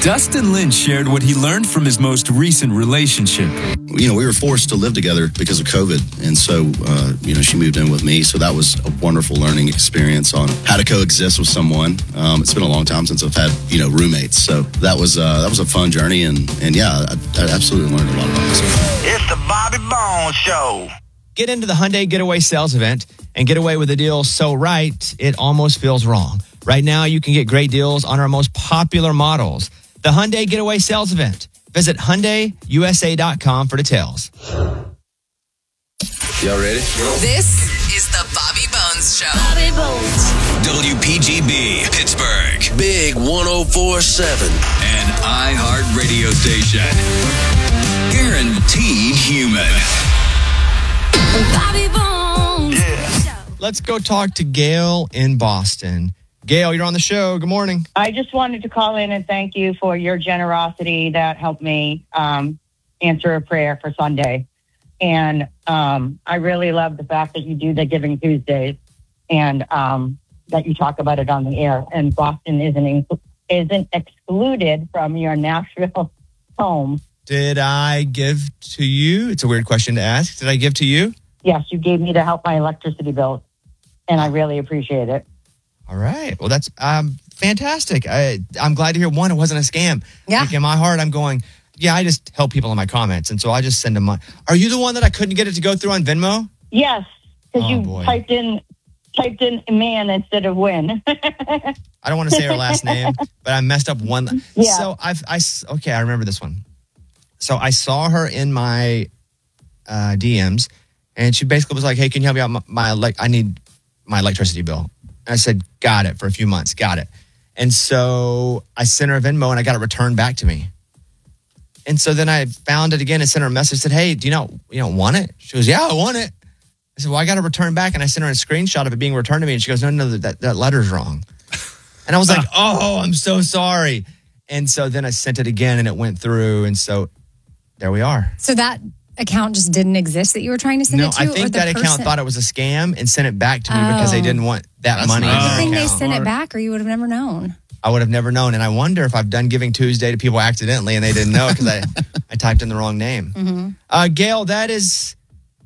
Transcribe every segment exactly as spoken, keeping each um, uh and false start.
Dustin Lynch shared what he learned from his most recent relationship. You know, we were forced to live together because of COVID. And so, uh, you know, she moved in with me. So that was a wonderful learning experience on how to coexist with someone. Um, it's been a long time since I've had, you know, roommates. So that was uh, that was a fun journey. And, and yeah, I, I absolutely learned a lot about myself. It's the Bobby Bones Show. Get into the Hyundai Getaway Sales Event and get away with a deal so right, it almost feels wrong. Right now, you can get great deals on our most popular models. The Hyundai Getaway Sales Event. Visit Hyundai U S A dot com for details. Y'all ready? This is the Bobby Bones Show. Bobby Bones. W P G B, Pittsburgh. Big one oh four point seven. An iHeart radio station. Guaranteed human. Bobby Bones. Yeah. Let's go talk to Gail in Boston. Gail, you're on the show. Good morning. I just wanted to call in and thank you for your generosity that helped me um, answer a prayer for Sunday. And um, I really love the fact that you do the Giving Tuesdays and um, that you talk about it on the air. And Boston isn't isn't excluded from your Nashville home. Did I give to you? It's a weird question to ask. Did I give to you? Yes, you gave me to help my electricity bill, and I really appreciate it. All right. Well, that's um, fantastic. I, I'm glad to hear, one, it wasn't a scam. Yeah. Like in my heart, I'm going, yeah, I just help people in my comments. And so I just send them money. Are you the one that I couldn't get it to go through on Venmo? Yes, because Oh, you boy. typed in typed in man instead of win. I don't want to say her last name, but I messed up one. Yeah. So I've, I, s- okay, I remember this one. So I saw her in my uh, D Ms, and she basically was like, hey, can you help me out? My, my like, I need my electricity bill. And I said, got it, for a few months, got it. And so I sent her a Venmo, and I got it returned back to me. And so then I found it again and sent her a message, said, hey, do you not, you don't want it? She goes, yeah, I want it. I said, well, I got to return back. And I sent her a screenshot of it being returned to me. And she goes, no, no, that, that letter's wrong. And I was like, oh, I'm so sorry. And so then I sent it again, and it went through. And so there we are. So that account just didn't exist that you were trying to send No, it to? I or think the that account person- thought it was a scam and sent it back to me because they Oh. didn't want that That's money. in nice. I their think they account. sent it back, or you would have never known. I would have never known. And I wonder if I've done Giving Tuesday to people accidentally and they didn't know because I, I typed in the wrong name. Mm-hmm. Uh, Gail, that is,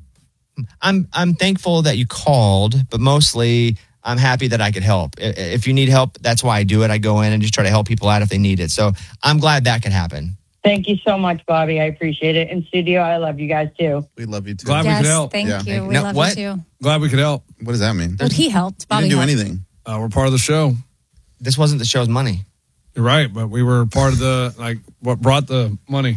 I'm I'm thankful that you called, but mostly I'm happy that I could help. I- If you need help, that's why I do it. I go in and just try to help people out if they need it. So I'm glad that could happen. Thank you so much, Bobby. I appreciate it. In studio, I love you guys too. We love you too. Glad we Yes, could help. thank Yeah. you. We No, love what? you too. Glad we could help. What does that mean? Well, he helped. You Bobby didn't do helped. anything. Uh, we're part of the show. This wasn't the show's money. You're right, but we were part of the, like, what brought the money,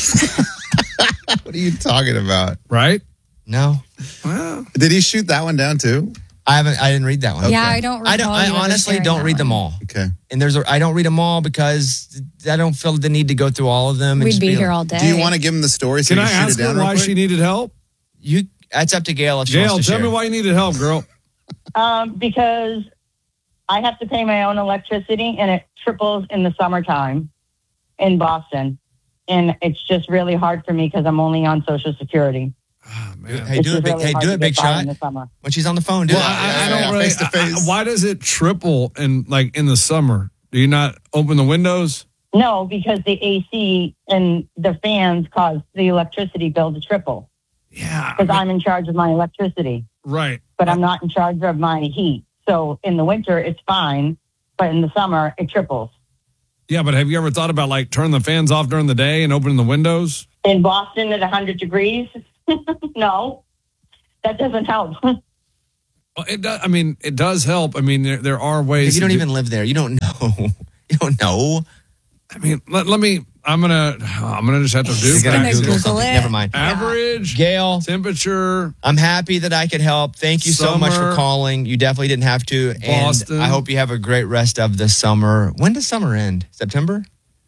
What are you talking about? right? No, Well, Did he shoot that one down too? I haven't. I didn't read that one. Yeah, I don't I don't. recall I you ever honestly sharing don't that read them one. all. Okay. And there's a, I don't read them all because I don't feel the need to go through all of them. and We'd just be like- here all day. Do you want to give him the story so can you I can shoot ask it down her real why quick? she needed help? You. That's up to Gail if she Gail, wants to tell share. me why you needed help, girl. Um, because I have to pay my own electricity, and it triples in the summertime in Boston, and it's just really hard for me because I'm only on Social Security. Oh, man. Hey, It's do a just big. really Hey, hard do to a big get by shot in the summer. when she's on the phone. Do Well, it. I, I Yeah, don't really. face to face. I- why does it triple in like in the summer? Do you not open the windows? No, because the A C and the fans cause the electricity bill to triple Yeah, because I'm in charge of my electricity, right. but I'm not in charge of my heat. So in the winter, it's fine, but in the summer, it triples. Yeah, but have you ever thought about like turning the fans off during the day and opening the windows? In Boston at one hundred degrees, no, that doesn't help. Well, it does. I mean, it does help. I mean, there there are ways. You don't to do- even live there. You don't know. You don't know. I mean, let, let me. I'm gonna. I'm gonna just have to do You gotta gonna facts. Google Google something. it. Never mind. Average Gail, temperature. I'm happy that I could help. Thank you so much for Summer. calling. You definitely didn't have to. And Boston. I hope you have a great rest of the summer. When does summer end? September?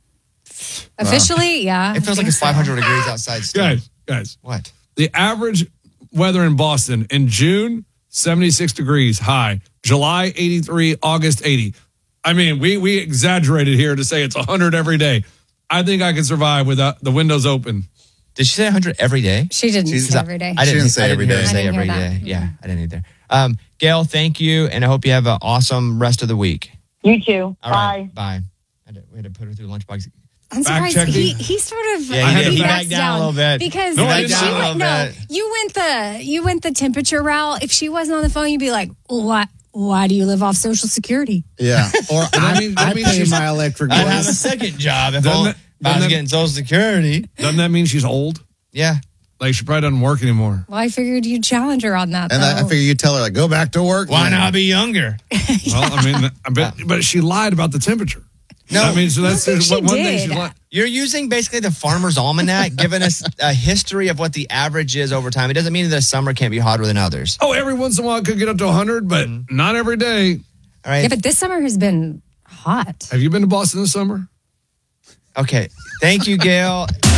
Officially, yeah. It feels I like think it's so. five hundred degrees outside still. Guys, guys. What? The average weather in Boston in June, seventy-six degrees high. July, eighty-three. August, eighty. I mean, we we exaggerated here to say it's one hundred every day. I think I can survive without the windows open. Did she say one hundred every day? She didn't She's- say every day. I She didn't, didn't say I every didn't hear day. her I say didn't hear every that. day. Yeah, Mhm. I didn't either. Um, Gail, thank you, and I hope you have an awesome rest of the week. You too. All Bye. right, bye. I had to, we had to put her through lunchbox. I'm Fact surprised checking. he, he sort of Yeah, he did. He backs backed down a little bit. because No, I she didn't. Backed down a went, little no, bit. you went the you went the temperature route. If she wasn't on the phone, you'd be like, why why do you live off Social Security? Yeah. Or that I, mean- that I means pay she's- my electric I'd have a bill. second job if, Doesn't all, that- if I was doesn't that- getting Social Security. Doesn't that mean she's old? Yeah. Like she probably doesn't work anymore. Well, I figured you'd challenge her on that. And though. I, I figure you tell her, like, go back to work. Why not be younger? Well, I mean, I bet, but she lied about the temperature. No. I mean, so that's I don't think one she thing did. she lied. You're using basically the Farmer's Almanac, giving us a history of what the average is over time. It doesn't mean that the summer can't be hotter than others. Oh, every once in a while it could get up to one hundred, but not every day. All right. yeah, but this summer has been hot. Have you been to Boston this summer? Okay. Thank you, Gail.